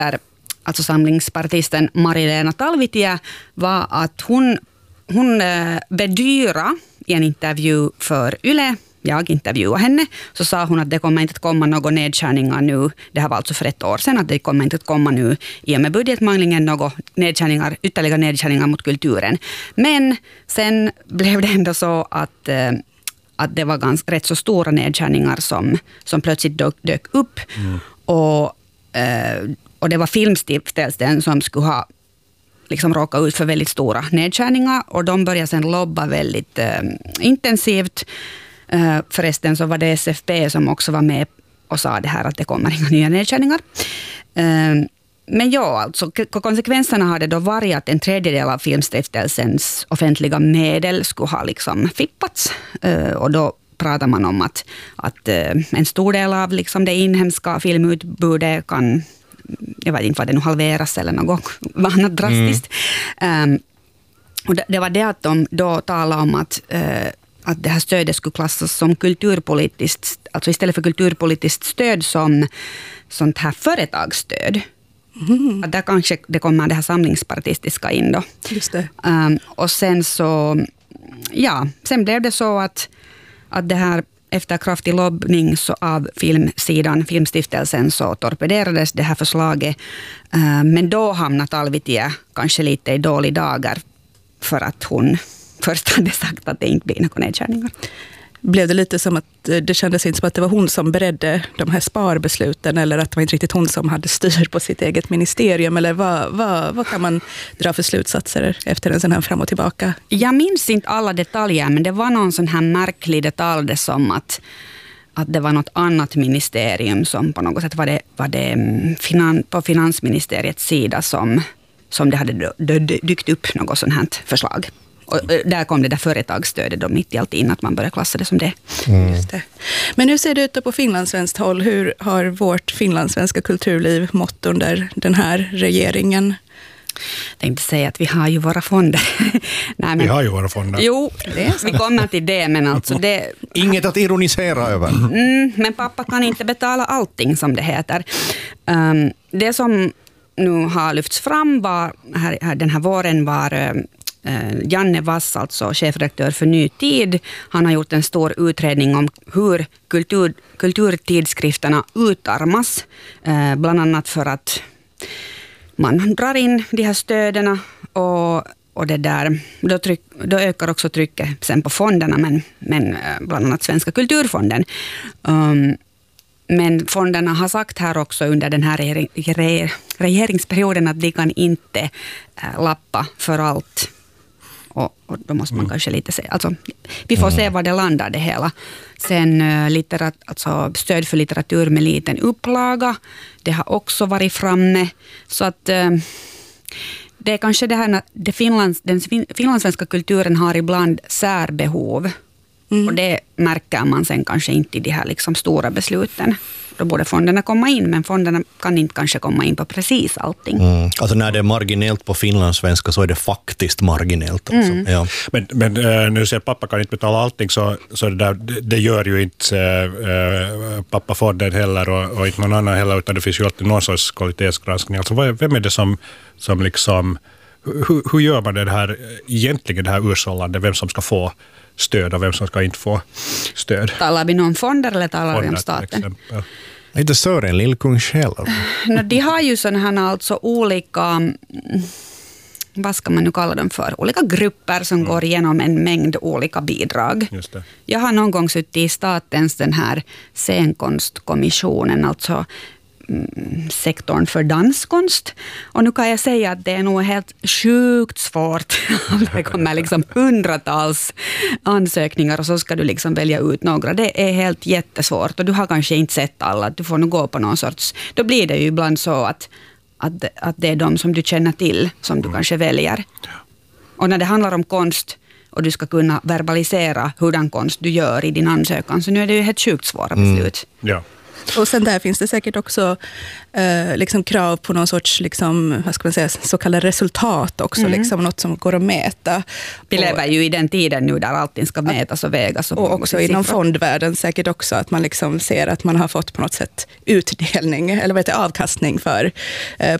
alltså samlingspartisten Marilena Talvitie, var att hon bedyra i en intervju för Yle, jag intervjuade henne, så sa hon att det kommer inte att komma några nedskärningar nu. Det här var alltså för ett år sedan, att det kommer inte att komma nu i och med budgetmanglingen några nedskärningar, ytterligare nedskärningar mot kulturen. Men sen blev det ändå så att det var rätt så stora nedskärningar som plötsligt dök upp. Och det var Filmstiftelsen som skulle ha liksom råkat ut för väldigt stora nedskärningar, och de började sen lobba väldigt intensivt. Förresten så var det SFP som också var med och sa det här att det kommer inga nya nedskärningar. Men ja, alltså konsekvenserna hade då varit att en tredjedel av Filmstiftelsens offentliga medel skulle ha liksom fippats. Och då pratar man om att en stor del av liksom det inhemska filmutbudet kan, jag vet inte vad det nu halveras eller något annat drastiskt. Och det var det att de då talade om att det här stödet skulle klassas som kulturpolitiskt, alltså istället för kulturpolitiskt stöd som sånt här företagsstöd. Att där kanske det kommer det här samlingspartistiska in då. Just det. Och sen så, ja, sen blev det så att det här efter kraftig lobbning så av filmsidan, Filmstiftelsen, så torpederades det här förslaget. Men då hamnade Talvitie kanske lite i dåliga dagar för att hon först hade sagt att det inte blir några nedskärningar. Blev det lite som att det kändes inte som att det var hon som beredde de här sparbesluten, eller att det var inte riktigt hon som hade styr på sitt eget ministerium, eller vad kan man dra för slutsatser efter en sån här fram och tillbaka? Jag minns inte alla detaljer, men det var någon sån här märklig detalj, det som att det var något annat ministerium som på något sätt var det på finansministeriets sida som det hade dykt upp något sånt här förslag. Och där kom det där företagsstödet då mitt i allt in, att man började klassa det som det. Just det. Men hur ser det ut på finlandssvenskt håll? Hur har vårt finlandssvenska kulturliv mått under den här regeringen? Jag tänkte säga att vi har ju våra fonder. Nej, men, vi har ju våra fonder. Jo, vi kommer till det, men alltså det... Inget att ironisera över. Men pappa kan inte betala allting, som det heter. Det som nu har lyfts fram var, den här våren var... Janne Vass, alltså chefredaktör för Ny Tid, han har gjort en stor utredning om hur kulturtidskrifterna utarmas, bland annat för att man drar in de här stöderna och det där, då ökar också trycket sen på fonderna, men bland annat Svenska kulturfonden. Men fonderna har sagt här också under den här regeringsperioden att de kan inte lappa för allt. Och då måste man kanske lite se. Alltså, vi får se var det landar det hela. Sen alltså stöd för litteratur med liten upplaga. Det har också varit framme. Så att det är kanske det här den finlandssvenska kulturen har ibland särbehov. Och det märker man sen kanske inte i de här liksom stora besluten. Då borde fonderna komma in, men fonderna kan inte kanske komma in på precis allting. Alltså när det är marginellt på finlandssvenska så är det faktiskt marginellt. Alltså. Ja. Men när du säger att pappa kan inte betala allting, så det gör ju inte pappafonden heller och inte någon annan heller, utan det finns ju alltid någon sorts kvalitetsgranskning. Alltså vem är det som liksom, hur gör man det här egentligen, det här ursållande, vem som ska få stöd och vem som ska inte få stöd? Talar vi om fonder eller talar vi om staten? Inte Sören Lillkung själv. De har ju sådana här alltså olika, vad ska man nu kalla dem för? Olika grupper som går igenom en mängd olika bidrag. Just det. Jag har någon gång suttit i statens den här scenkonstkommissionen, alltså sektorn för danskonst. Och nu kan jag säga att det är nog helt sjukt svårt. Det kommer liksom hundratals ansökningar och så ska du liksom välja ut några. Det är helt jättesvårt och du har kanske inte sett alla. Du får nog gå på någon sorts... Då blir det ju ibland så att det är de som du känner till som du kanske väljer. Och när det handlar om konst och du ska kunna verbalisera hurdan konst du gör i din ansökan, så nu är det ju helt sjukt svåra beslut. Ja. Och sen där finns det säkert också liksom krav på någon sorts liksom, vad ska man säga, så kallade resultat också, liksom något som går att mäta. Vi lever ju i den tiden nu där allting ska mätas och vägas. Och också inom fondvärlden säkert också att man liksom ser att man har fått på något sätt utdelning eller avkastning på